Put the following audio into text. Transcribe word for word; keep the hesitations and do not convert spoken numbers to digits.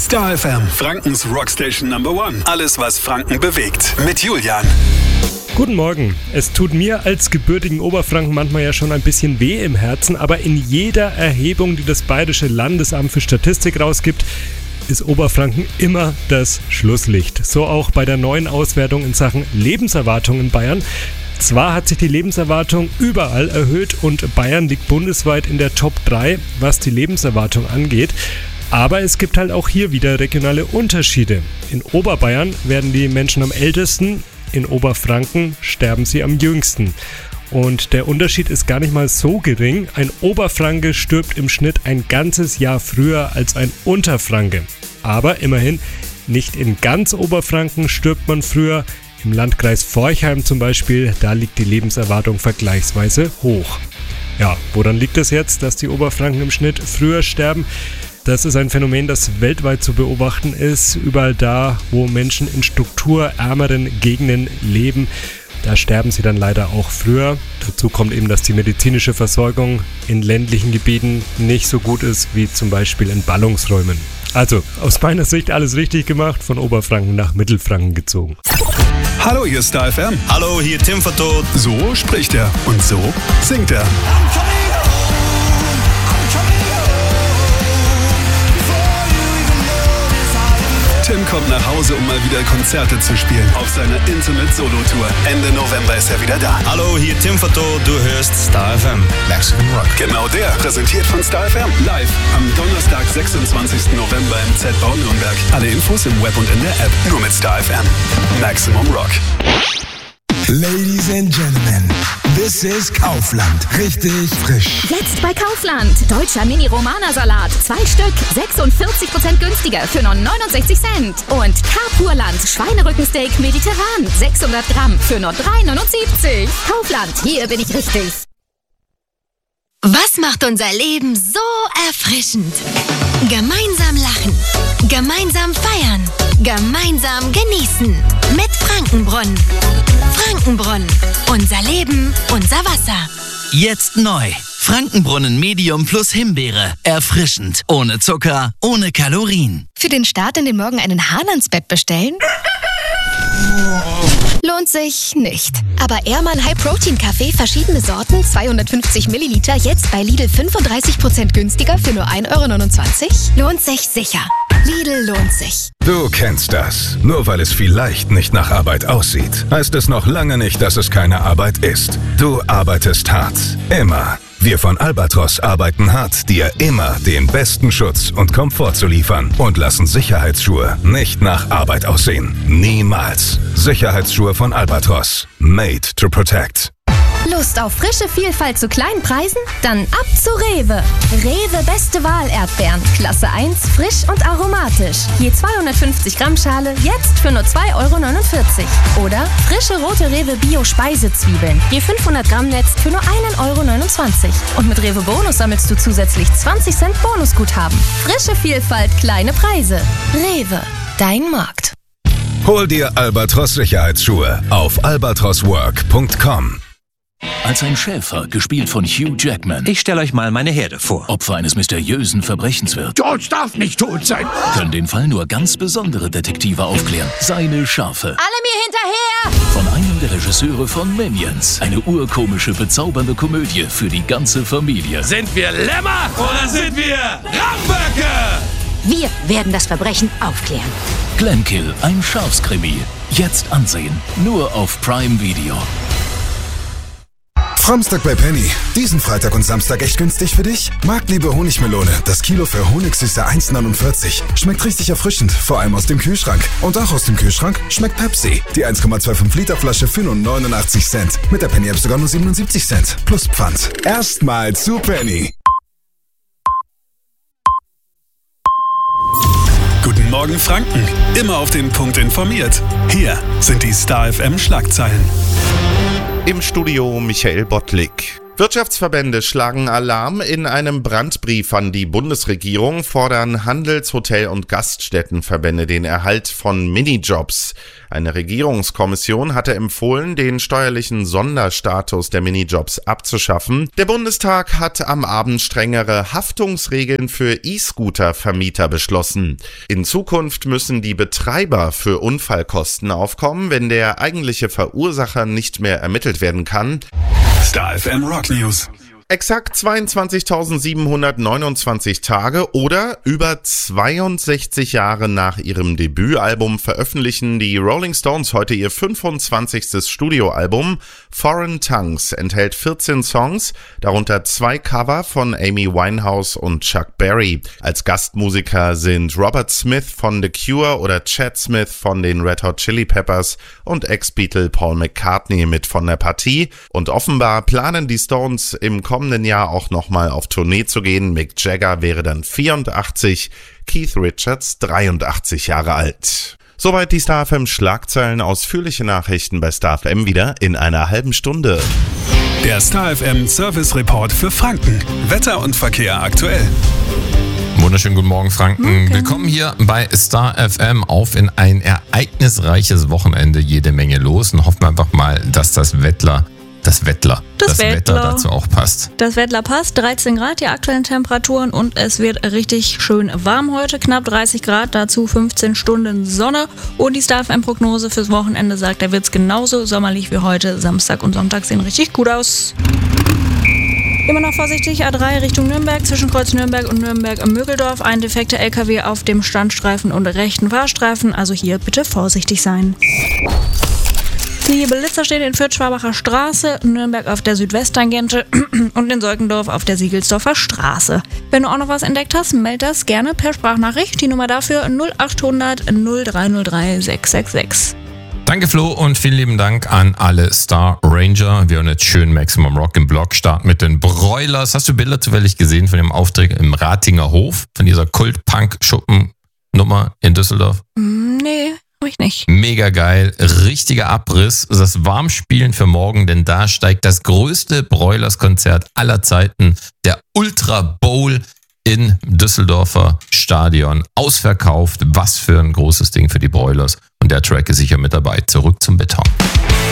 Star F M, Frankens Rockstation Number One. Alles, was Franken bewegt. Mit Julian. Guten Morgen. Es tut mir als gebürtigen Oberfranken manchmal ja schon ein bisschen weh im Herzen, aber in jeder Erhebung, die das Bayerische Landesamt für Statistik rausgibt, ist Oberfranken immer das Schlusslicht. So auch bei der neuen Auswertung in Sachen Lebenserwartung in Bayern. Zwar hat sich die Lebenserwartung überall erhöht und Bayern liegt bundesweit in der Top drei, was die Lebenserwartung angeht. Aber es gibt halt auch hier wieder regionale Unterschiede. In Oberbayern werden die Menschen am ältesten, in Oberfranken sterben sie am jüngsten. Und der Unterschied ist gar nicht mal so gering. Ein Oberfranke stirbt im Schnitt ein ganzes Jahr früher als ein Unterfranke. Aber immerhin, nicht in ganz Oberfranken stirbt man früher. Im Landkreis Forchheim zum Beispiel, da liegt die Lebenserwartung vergleichsweise hoch. Ja, woran liegt es jetzt, dass die Oberfranken im Schnitt früher sterben? Das ist ein Phänomen, das weltweit zu beobachten ist. Überall da, wo Menschen in strukturärmeren Gegenden leben, da sterben sie dann leider auch früher. Dazu kommt eben, dass die medizinische Versorgung in ländlichen Gebieten nicht so gut ist wie zum Beispiel in Ballungsräumen. Also, aus meiner Sicht alles richtig gemacht, von Oberfranken nach Mittelfranken gezogen. Hallo, hier ist Star F M. Hallo, hier Tim Vertot. So spricht er und so singt er. Tim kommt nach Hause, um mal wieder Konzerte zu spielen. Auf seiner Intimate Solo-Tour. Ende November ist er wieder da. Hallo, hier Tim Vertot. Du hörst Star F M. Maximum Rock. Genau der. Präsentiert von Star F M. Live am Donnerstag, sechsundzwanzigsten November im Z-Bau Nürnberg. Alle Infos im Web und in der App. Nur mit Star F M. Maximum Rock. Ladies and Gentlemen, this is Kaufland. Richtig frisch. Jetzt bei Kaufland. Deutscher Mini-Romana-Salat. Zwei Stück. sechsundvierzig Prozent günstiger für nur neunundsechzig Cent. Und Carpurland. Schweinerückensteak mediterran. sechshundert Gramm für nur drei neunundsiebzig. Kaufland. Hier bin ich richtig. Was macht unser Leben so erfrischend? Gemeinsam lachen. Gemeinsam feiern. Gemeinsam genießen. Mit Frankenbrunnen. Frankenbrunnen. Unser Leben, unser Wasser. Jetzt neu. Frankenbrunnen Medium plus Himbeere. Erfrischend. Ohne Zucker, ohne Kalorien. Für den Start in den Morgen einen Hahn ans Bett bestellen? Lohnt sich nicht. Aber Ehrmann High Protein Kaffee, verschiedene Sorten, zweihundertfünfzig Milliliter, jetzt bei Lidl fünfunddreißig Prozent günstiger für nur ein Euro neunundzwanzig? Lohnt sich sicher. Lidl lohnt sich. Du kennst das. Nur weil es vielleicht nicht nach Arbeit aussieht, heißt es noch lange nicht, dass es keine Arbeit ist. Du arbeitest hart. Immer. Wir von Albatros arbeiten hart, dir immer den besten Schutz und Komfort zu liefern und lassen Sicherheitsschuhe nicht nach Arbeit aussehen. Niemals. Sicherheitsschuhe von Albatros. Made to protect. Lust auf frische Vielfalt zu kleinen Preisen? Dann ab zu Rewe. Rewe Beste Wahl Erdbeeren. Klasse eins, frisch und aromatisch. Je zweihundertfünfzig Gramm Schale, jetzt für nur zwei Euro neunundvierzig. Oder frische rote Rewe Bio Speisezwiebeln. Je fünfhundert Gramm Netz für nur ein Euro neunundzwanzig. Und mit Rewe Bonus sammelst du zusätzlich zwanzig Cent Bonusguthaben. Frische Vielfalt, kleine Preise. Rewe, dein Markt. Hol dir Albatros Sicherheitsschuhe auf albatros work punkt com. Als ein Schäfer, gespielt von Hugh Jackman, Ich stelle euch mal meine Herde vor. Opfer eines mysteriösen Verbrechens wird, George darf nicht tot sein. können den Fall nur ganz besondere Detektive aufklären. Seine Schafe. Alle mir hinterher! Von einem der Regisseure von Minions. Eine urkomische, bezaubernde Komödie für die ganze Familie. Sind wir Lämmer oder sind wir Ramböcke? Wir werden das Verbrechen aufklären. Glenkill, ein Schafskrimi. Jetzt ansehen. Nur auf Prime Video. Samstag bei Penny. Diesen Freitag und Samstag echt günstig für dich? Marktliebe Honigmelone. Das Kilo für Honigsüße eins neunundvierzig. Schmeckt richtig erfrischend, vor allem aus dem Kühlschrank. Und auch aus dem Kühlschrank schmeckt Pepsi. Die eins Komma fünfundzwanzig Liter Flasche für nur neunundachtzig Cent. Mit der Penny App sogar nur siebenundsiebzig Cent. Plus Pfand. Erstmal zu Penny. Guten Morgen Franken. Immer auf den Punkt informiert. Hier sind die Star F M Schlagzeilen. Im Studio Michael Bottlik. Wirtschaftsverbände schlagen Alarm. In einem Brandbrief an die Bundesregierung fordern Handels-, Hotel- und Gaststättenverbände den Erhalt von Minijobs. Eine Regierungskommission hatte empfohlen, den steuerlichen Sonderstatus der Minijobs abzuschaffen. Der Bundestag hat am Abend strengere Haftungsregeln für E-Scooter-Vermieter beschlossen. In Zukunft müssen die Betreiber für Unfallkosten aufkommen, wenn der eigentliche Verursacher nicht mehr ermittelt werden kann. Star F M Rock News. Exakt zweiundzwanzigtausendsiebenhundertneunundzwanzig Tage oder über zweiundsechzig Jahre nach ihrem Debütalbum veröffentlichen die Rolling Stones heute ihr fünfundzwanzigstes Studioalbum. Foreign Tongues enthält vierzehn Songs, darunter zwei Cover von Amy Winehouse und Chuck Berry. Als Gastmusiker sind Robert Smith von The Cure oder Chad Smith von den Red Hot Chili Peppers und Ex-Beatle Paul McCartney mit von der Partie. Und offenbar planen die Stones im kommenden Jahr auch nochmal auf Tournee zu gehen. Mick Jagger wäre dann vierundachtzig, Keith Richards dreiundachtzig Jahre alt. Soweit die Star F M Schlagzeilen. Ausführliche Nachrichten bei Star F M wieder in einer halben Stunde. Der Star F M Service Report für Franken. Wetter und Verkehr aktuell. Wunderschönen guten Morgen, Franken. Okay. Willkommen hier bei Star F M auf in ein ereignisreiches Wochenende. Jede Menge los und hoffen wir einfach mal, dass das Wettler Das Wettler. Das, das Wetter dazu auch passt. Das Wettler passt. dreizehn Grad die aktuellen Temperaturen und es wird richtig schön warm heute. Knapp dreißig Grad, dazu fünfzehn Stunden Sonne. Und die Star F M-Prognose fürs Wochenende sagt, da wird es genauso sommerlich wie heute. Samstag und Sonntag sehen richtig gut aus. Immer noch vorsichtig, A drei Richtung Nürnberg, zwischen Kreuz Nürnberg und Nürnberg-Mögeldorf. Ein defekter L K W auf dem Standstreifen und rechten Fahrstreifen. Also hier bitte vorsichtig sein. Die Blitzer stehen in Fürth-Schwabacher Straße, Nürnberg auf der Südwesttangente und in Solkendorf auf der Siegelsdorfer Straße. Wenn du auch noch was entdeckt hast, melde das gerne per Sprachnachricht. Die Nummer dafür null achthundert null drei null drei sechs sechs sechs. Danke Flo und vielen lieben Dank an alle Star Ranger. Wir hören jetzt schön Maximum Rock im Block, starten mit den Broilers. Hast du Bilder zufällig gesehen von dem Auftritt im Ratinger Hof, von dieser Kult-Punk-Schuppen-Nummer in Düsseldorf? Nee. Ich nicht. Mega geil, richtiger Abriss, das Warmspielen für morgen, denn da steigt das größte Broilers-Konzert aller Zeiten, der Ultra Bowl in Düsseldorfer Stadion. Ausverkauft, was für ein großes Ding für die Broilers. Und der Track ist sicher mit dabei. Zurück zum Beton.